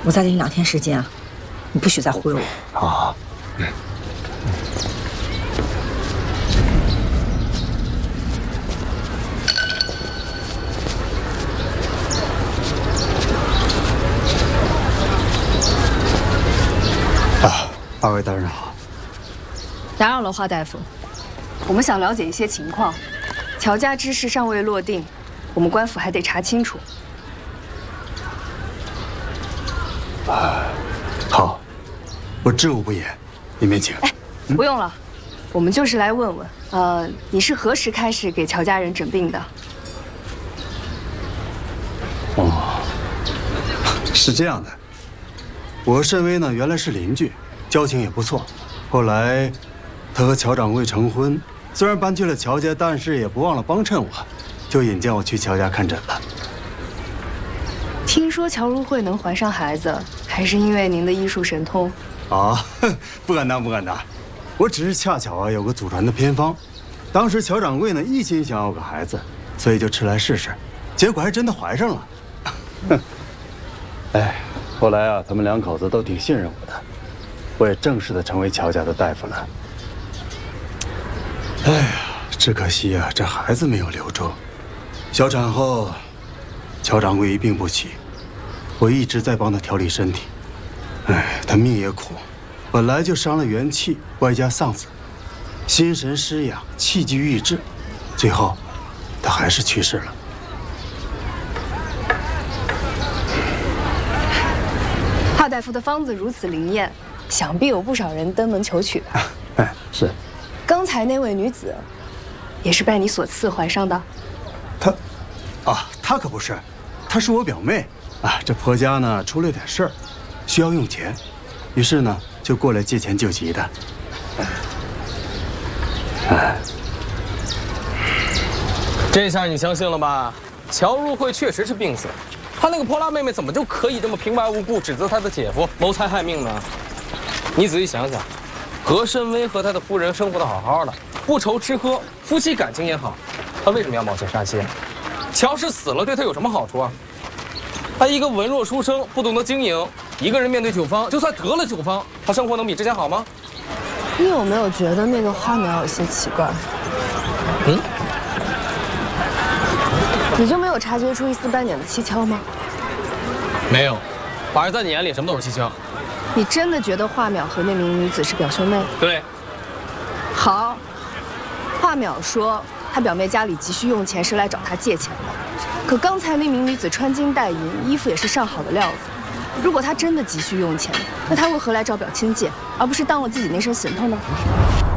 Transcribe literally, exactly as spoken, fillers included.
我再给你两天时间啊，你不许再忽悠我。 好好，嗯。啊，二位大人好。 打扰了，华大夫。我们想了解一些情况，乔家之事尚未落定，我们官府还得查清楚。 啊，好，我知无不言，里面请。 哎，不用了，我们就是来问问，呃，你是何时开始给乔家人诊病的？ 哦，是这样的，我和慎微呢原来是邻居，交情也不错。后来，他和乔掌柜成婚，虽然搬去了乔家，但是也不忘了帮衬我，就引荐我去乔家看诊了。 听说乔如慧能怀上孩子，还是因为您的医术神通？ 啊，不敢当，不敢当，我只是恰巧啊有个祖传的偏方，当时乔掌柜呢一心想要个孩子，所以就吃来试试，结果还真的怀上了。哎，后来啊，他们两口子都挺信任我的，我也正式的成为乔家的大夫了。哎呀，只可惜呀、啊，这孩子没有留住。小产后，乔掌柜一病不起，我一直在帮他调理身体。哎，他命也苦，本来就伤了元气，外加丧子，心神失养，气机郁滞，最后，他还是去世了。 华大夫的方子如此灵验，想必有不少人登门求娶吧？ 哎，是。 刚才那位女子，也是拜你所赐怀上的。 她，啊，她可不是，她是我表妹啊。这婆家呢出了点事儿，需要用钱，于是呢就过来借钱救急的。哎， 这下你相信了吧？乔如慧确实是病死，她那个泼辣妹妹怎么就可以这么平白无故指责她的姐夫谋财害命呢？你仔细想想。何慎微和他的夫人生活的好好的，不愁吃喝，夫妻感情也好，他为什么要冒险杀妻？乔氏死了对他有什么好处啊？他一个文弱书生，不懂得经营，一个人面对酒坊，就算得了酒坊，他生活能比之前好吗？ 你有没有觉得那个花苗有些奇怪？ 嗯？ 你就没有察觉出一丝半点的蹊跷吗？ 没有，反而在你眼里什么都是蹊跷。 你真的觉得华淼和那名女子是表兄妹？ 对。 好，华淼说她表妹家里急需用钱，是来找她借钱的。可刚才那名女子穿金戴银，衣服也是上好的料子。如果她真的急需用钱，那她为何来找表亲借，而不是当了自己那身行头呢？